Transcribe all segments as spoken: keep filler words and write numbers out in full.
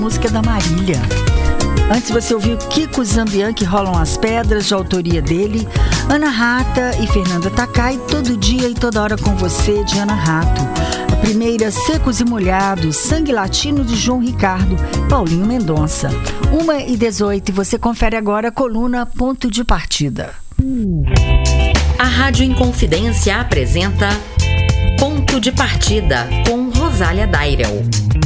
música da Marília. Antes você ouviu Kiko Zambian, que Rolam as Pedras, de autoria dele. Ana Rata e Fernanda Takai, Todo Dia e Toda Hora com Você, de Ana Rato. A primeira, Secos e Molhados, Sangue Latino, de João Ricardo, Paulinho Mendonça. uma e dezoito, e você confere agora a coluna Ponto de Partida. A Rádio Inconfidência apresenta Ponto de Partida, com Rosália Dairel.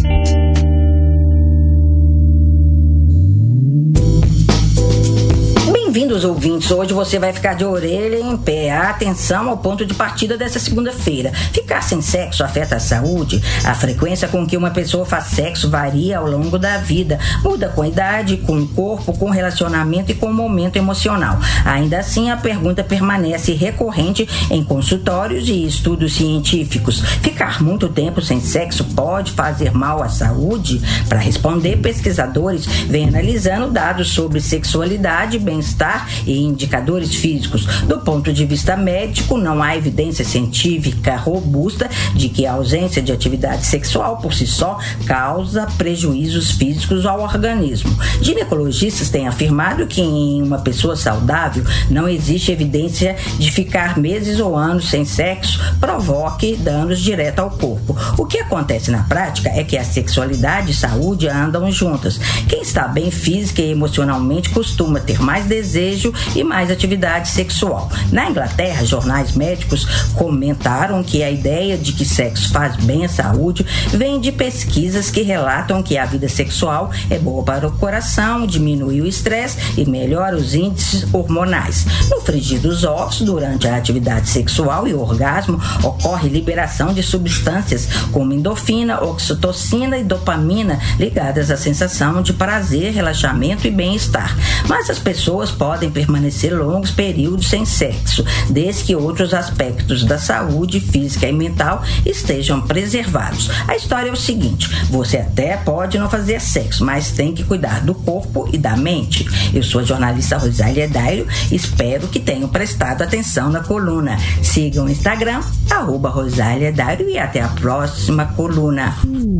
Bem-vindos, ouvintes. Hoje você vai ficar de orelha em pé. Atenção ao ponto de partida dessa segunda-feira. Ficar sem sexo afeta a saúde? A frequência com que uma pessoa faz sexo varia ao longo da vida. Muda com a idade, com o corpo, com o relacionamento e com o momento emocional. Ainda assim, a pergunta permanece recorrente em consultórios e estudos científicos. Ficar muito tempo sem sexo pode fazer mal à saúde? Para responder, pesquisadores vêm analisando dados sobre sexualidade, bem-estar e indicadores físicos. Do ponto de vista médico, não há evidência científica robusta de que a ausência de atividade sexual por si só causa prejuízos físicos ao organismo. Ginecologistas têm afirmado que em uma pessoa saudável não existe evidência de ficar meses ou anos sem sexo provoque danos direto ao corpo. O que acontece na prática é que a sexualidade e saúde andam juntas. Quem está bem física e emocionalmente costuma ter mais desejo e mais atividade sexual. Na Inglaterra, jornais médicos comentaram que a ideia de que sexo faz bem à saúde vem de pesquisas que relatam que a vida sexual é boa para o coração, diminui o estresse e melhora os índices hormonais. No frigir dos ovos, durante a atividade sexual e o orgasmo, ocorre liberação de substâncias como endorfina, oxitocina e dopamina ligadas à sensação de prazer, relaxamento e bem-estar. Mas as pessoas podem permanecer longos períodos sem sexo, desde que outros aspectos da saúde física e mental estejam preservados. A história é o seguinte: você até pode não fazer sexo, mas tem que cuidar do corpo e da mente. Eu sou a jornalista Rosália Dairel, espero que tenham prestado atenção na coluna. Sigam o Instagram, arroba Rosália Dairel, e até a próxima coluna.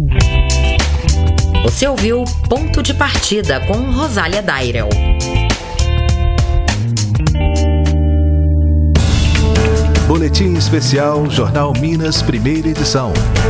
Você ouviu Ponto de Partida com Rosália Dairel. Boletim Especial Jornal Minas, primeira edição.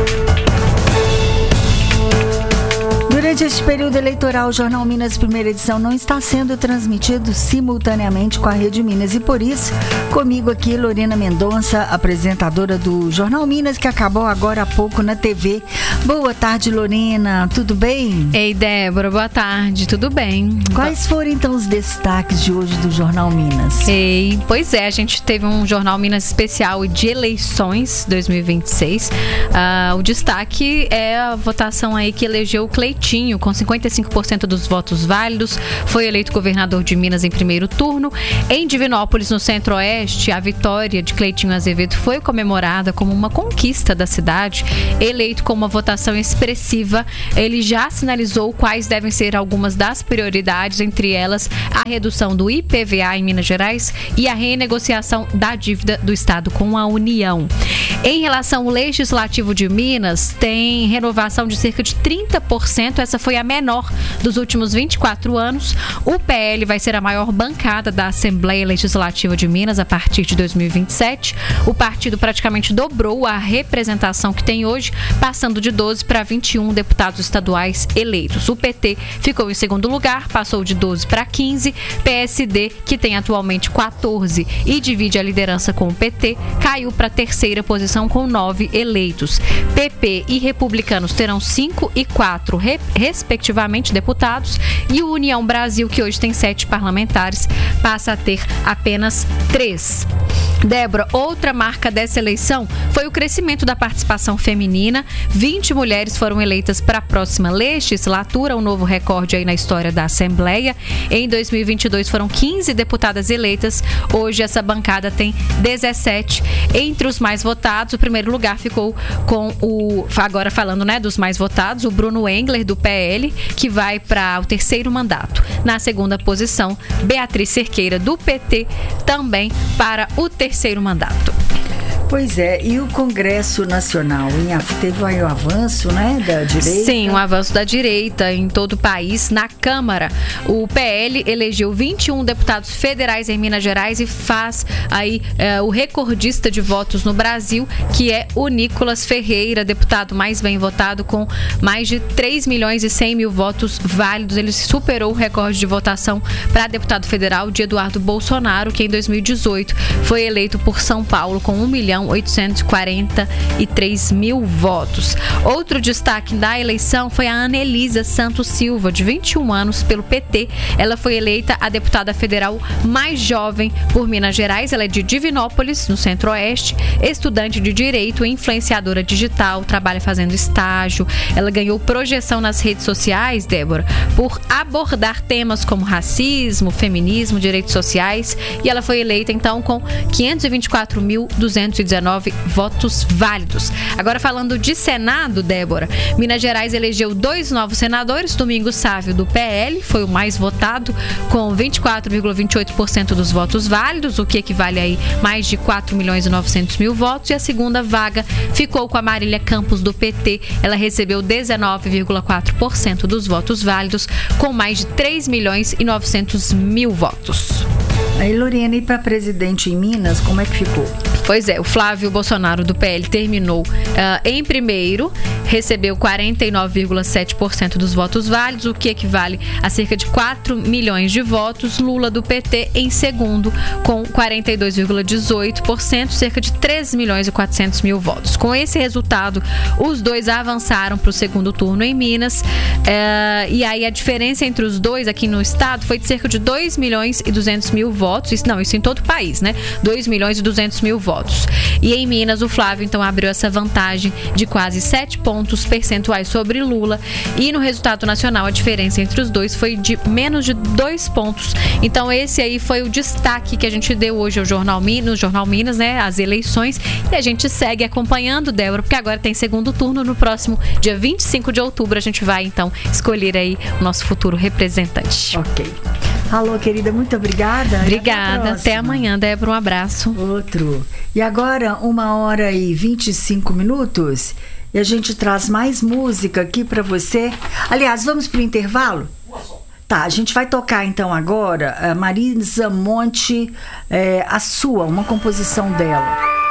Durante este período eleitoral, o Jornal Minas, primeira edição, não está sendo transmitido simultaneamente com a Rede Minas. E por isso, comigo aqui, Lorena Mendonça, apresentadora do Jornal Minas, que acabou agora há pouco na T V. Boa tarde, Lorena. Tudo bem? Ei, Débora. Boa tarde. Tudo bem? Quais foram, então, os destaques de hoje do Jornal Minas? Ei, pois é, a gente teve um Jornal Minas especial de eleições dois mil e vinte e seis. Uh, o destaque é a votação aí que elegeu o Cleitinho, com cinquenta e cinco por cento dos votos válidos, foi eleito governador de Minas em primeiro turno. Em Divinópolis, no Centro-Oeste, a vitória de Cleitinho Azevedo foi comemorada como uma conquista da cidade. Eleito com uma votação expressiva, ele já sinalizou quais devem ser algumas das prioridades, entre elas a redução do I P V A em Minas Gerais e a renegociação da dívida do Estado com a União. Em relação ao Legislativo de Minas, tem renovação de cerca de trinta por cento. Essa foi a menor dos últimos vinte e quatro anos. O P L vai ser a maior bancada da Assembleia Legislativa de Minas a partir de dois mil e vinte e sete. O partido praticamente dobrou a representação que tem hoje, passando de doze para vinte e um deputados estaduais eleitos. O P T ficou em segundo lugar, passou de doze para quinze. P S D, que tem atualmente quatorze e divide a liderança com o P T, caiu para a terceira posição com nove eleitos. P P e republicanos terão cinco e quatro respectivamente deputados, e o União Brasil, que hoje tem sete parlamentares, passa a ter apenas três. Débora, outra marca dessa eleição foi o crescimento da participação feminina. vinte mulheres foram eleitas para a próxima legislatura, um novo recorde aí na história da Assembleia. Em dois mil e vinte e dois foram quinze deputadas eleitas, hoje essa bancada tem dezessete. Entre os mais votados, o primeiro lugar ficou com o, agora falando né, dos mais votados, o Bruno Engler, do P L, que vai para o terceiro mandato. Na segunda posição, Beatriz Cerqueira, do P T, também para o terceiro mandato. Pois é, e o Congresso Nacional, hein? Teve aí um avanço, né, da direita? Sim, um avanço da direita em todo o país. Na Câmara, o P L elegeu vinte e um deputados federais em Minas Gerais e faz aí é, o recordista de votos no Brasil, que é o Nicolas Ferreira, deputado mais bem votado, com mais de três milhões e cem mil votos válidos. Ele superou o recorde de votação para deputado federal de Eduardo Bolsonaro, que em dois mil e dezoito foi eleito por São Paulo com um milhão oitocentos e quarenta e três mil votos. Outro destaque da eleição foi a Ana Elisa Santos Silva, de vinte e um anos, pelo P T. Ela foi eleita a deputada federal mais jovem por Minas Gerais. Ela é de Divinópolis, no Centro-Oeste, estudante de Direito e influenciadora digital, trabalha fazendo estágio. Ela ganhou projeção nas redes sociais, Débora, por abordar temas como racismo, feminismo, direitos sociais, e ela foi eleita então com quinhentos e vinte e quatro mil duzentos e dezenove votos válidos. Agora, falando de Senado, Débora, Minas Gerais elegeu dois novos senadores. Domingos Sávio, do P L, foi o mais votado, com vinte e quatro vírgula vinte e oito por cento dos votos válidos, o que equivale aí mais de quatro milhões e novecentos mil votos. E a segunda vaga ficou com a Marília Campos, do P T. Ela recebeu dezenove vírgula quatro por cento dos votos válidos, com mais de três milhões e novecentos mil votos. Aí, Lorena, e para presidente em Minas, como é que ficou? Pois é, o Flávio Bolsonaro, do P L, terminou uh, em primeiro, recebeu quarenta e nove vírgula sete por cento dos votos válidos, o que equivale a cerca de quatro milhões de votos. Lula, do P T, em segundo, com quarenta e dois vírgula dezoito por cento, cerca de três milhões e quatrocentos mil votos. Com esse resultado, os dois avançaram para o segundo turno em Minas, uh, e aí a diferença entre os dois aqui no estado foi de cerca de dois milhões e duzentos mil votos. Isso, não, isso em todo o país, né? dois milhões e duzentos mil votos. E em Minas, o Flávio então abriu essa vantagem de quase sete pontos percentuais sobre Lula, e no resultado nacional a diferença entre os dois foi de menos de dois pontos. Então esse aí foi o destaque que a gente deu hoje ao Jornal Minas, no Jornal Minas, né, as eleições, e a gente segue acompanhando, Débora, porque agora tem segundo turno. No próximo dia vinte e cinco de outubro a gente vai então escolher aí o nosso futuro representante. Ok. Alô, querida, muito obrigada. Obrigada, até, até amanhã, Débora, um abraço. Outro. E agora, uma hora e vinte e cinco minutos, e a gente traz mais música aqui para você. Aliás, vamos pro intervalo? Tá, a gente vai tocar então agora a Marisa Monte, é, a sua, uma composição dela.